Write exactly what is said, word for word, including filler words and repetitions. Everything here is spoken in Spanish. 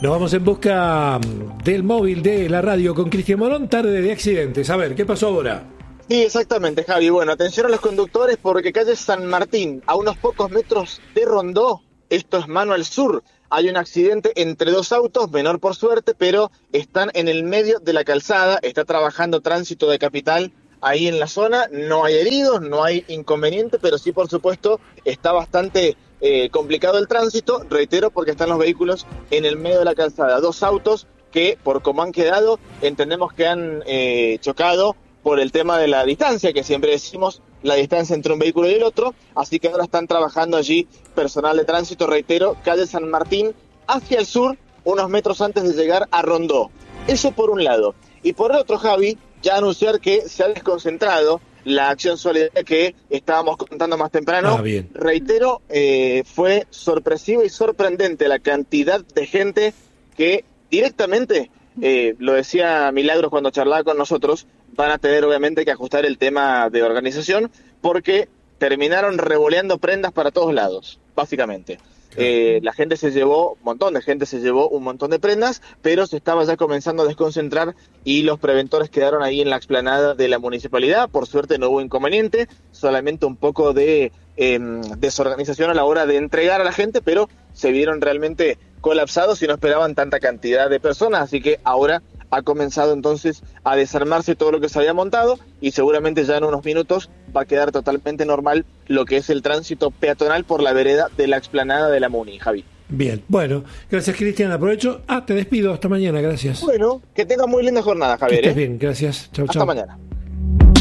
Nos vamos en busca del móvil de la radio con Cristian Morón, tarde de accidentes. A ver, ¿qué pasó ahora? Sí, exactamente, Javi. Bueno, atención a los conductores porque calle San Martín, a unos pocos metros de Rondó, esto es mano al sur, hay un accidente entre dos autos, menor por suerte, pero están en el medio de la calzada, está trabajando tránsito de capital ahí en la zona, no hay heridos, no hay inconveniente, pero sí, por supuesto, está bastante eh, complicado el tránsito, reitero, porque están los vehículos en el medio de la calzada, dos autos que, por cómo han quedado, entendemos que han eh, chocado por el tema de la distancia, que siempre decimos, la distancia entre un vehículo y el otro, así que ahora están trabajando allí personal de tránsito, reitero, calle San Martín, hacia el sur, unos metros antes de llegar a Rondó. Eso por un lado. Y por el otro, Javi, ya anunciar que se ha desconcentrado la acción solidaria que estábamos contando más temprano. Ah, bien. Reitero, eh, fue sorpresiva y sorprendente la cantidad de gente que directamente, eh, lo decía Milagros cuando charlaba con nosotros, van a tener obviamente que ajustar el tema de organización porque terminaron revoleando prendas para todos lados, básicamente. Eh, la gente se llevó, un montón de gente se llevó un montón de prendas, pero se estaba ya comenzando a desconcentrar y los preventores quedaron ahí en la explanada de la municipalidad. Por suerte no hubo inconveniente, solamente un poco de eh, desorganización a la hora de entregar a la gente, pero se vieron realmente colapsados y no esperaban tanta cantidad de personas, así que ahora ha comenzado entonces a desarmarse todo lo que se había montado y seguramente ya en unos minutos va a quedar totalmente normal lo que es el tránsito peatonal por la vereda de la explanada de la Muni, Javi. Bien, bueno, gracias Cristian, aprovecho. Ah, te despido, hasta mañana, gracias. Bueno, que tengas muy linda jornada, Javier. Que estés ¿eh? bien, gracias. Chau, Hasta chau. mañana.